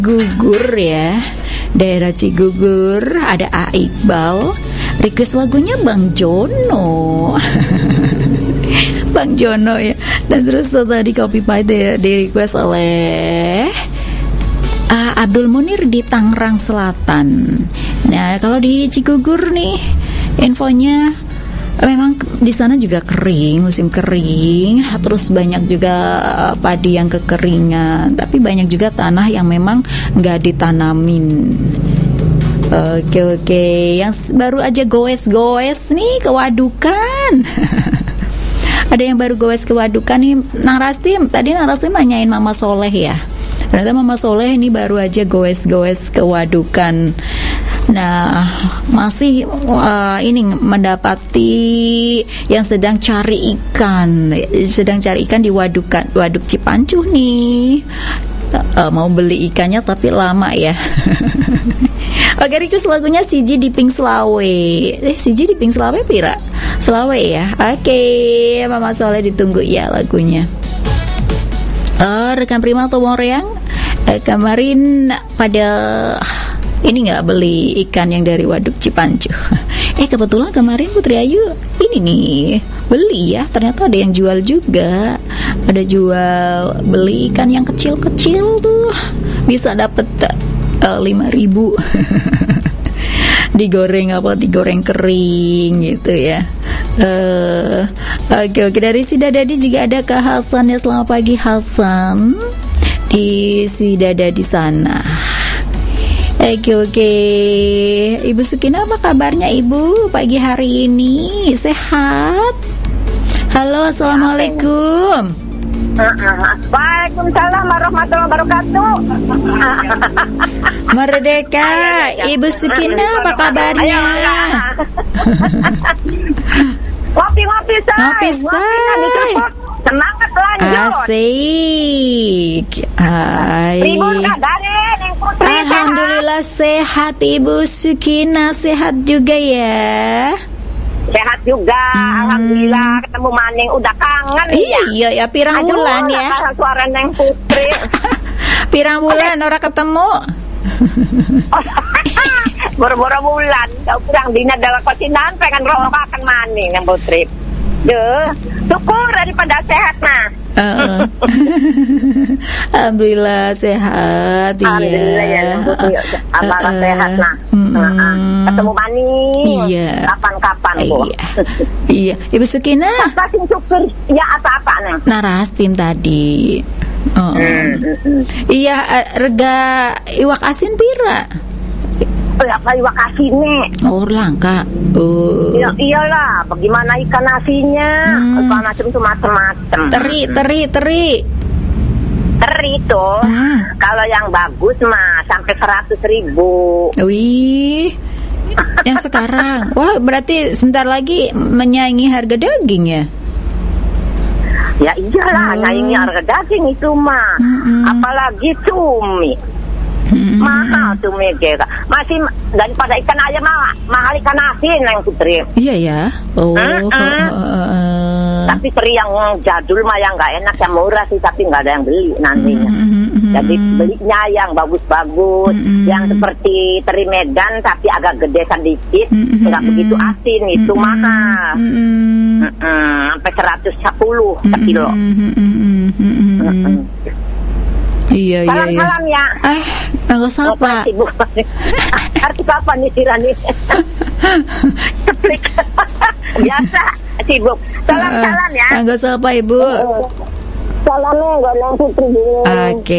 Gugur ya, daerah Cigugur, ada A Iqbal, request lagunya Bang Jono. Bang Jono ya. Dan terus tadi Copy Pie di request oleh Abdul Munir di Tangerang Selatan. Nah, kalau di Cigugur nih infonya memang di sana juga kering, musim kering, terus banyak juga padi yang kekeringan, tapi banyak juga tanah yang memang nggak ditanamin. Oke, yang baru aja goes nih ke Wadukan. Ada yang baru goes ke Wadukan nih, Narastim nanyain Mama Soleh ya. Ternyata Mama Soleh ini baru aja goes ke Wadukan. Nah, masih ini mendapati yang sedang cari ikan di Waduk Cipancuh nih. Mau beli ikannya tapi lama ya. Oke, request lagunya Siji di Pink Selawe. Siji di Pink Selawe pira? Selawe ya. Oke, Mama Soleh ditunggu ya lagunya. Rekan Prima atau Moreang, kemarin pada ini nggak beli ikan yang dari Waduk Cipancuh. Kebetulan kemarin Putri Ayu ini nih beli ya. Ternyata ada yang jual juga. Ada jual beli ikan yang kecil-kecil tuh bisa dapet 5.000. digoreng kering gitu ya. Oke, dari Sidadadi juga ada Kak Hasan ya. Selamat pagi Hasan di Sidadadi sana. Oke. Ibu Sukina, apa kabarnya Ibu pagi hari ini? Sehat? Halo, assalamualaikum. Waalaikumsalam warahmatullahi wabarakatuh. Merdeka, Ibu Sukina, apa kabarnya? Ngopi, say. Semangat lanjut. Asik. Ribut kabarin yang Putri. Alhamdulillah sehat Ibu Sukina, sehat juga ya. Sehat juga, alhamdulillah. Ketemu maning udah kangen ya. Iya ya, pirang bulan ya. Suara Neng Putri. Pirang bulan ora ketemu. Boro-boro bulan, kau pirang dina dalam kocinan pengen robakan maning Neng Putri. Syukur daripada sehat nah. Alhamdulillah sehat. Alhamdulillah ya, alhamdulillah sehat nah. Ketemu maning. Iya. Kapan-kapan Bu. Iya. Ibu Sukina. Kasih syukur ya apa-apa nah. Narastim tadi. Iya, rega iwak asin pira? Iwak asinnya. Oh, langka. Iyalah, bagaimana ikan asinnya? Ikan asin itu macam-macam. Teri. Teri tuh, kalau yang bagus mah sampai 100.000. Wih, yang sekarang, wah berarti sebentar lagi menyaingi harga daging ya? Ya iyalah, nyaingi harga daging itu mah. Apalagi cumi. Mahal cumi kira. Masih daripada ikan ayam mahal ikan asin Neng Putri. Iya ya. Tapi teri yang jadul mah yang nggak enak, yang murah sih tapi nggak ada yang beli nantinya. Jadi belinya yang bagus-bagus, yang seperti teri Medan tapi agak gede sedikit, nggak begitu asin, itu mahal. Sampai 110 sekilo. Iya. Salam ya. Nggak usah Pak. Arti kapan nih Tirani? Biasa sibuk. Salam ya. Nggak usah Pak Ibu. Salamnya nggak Neng Putri dulu. Oke.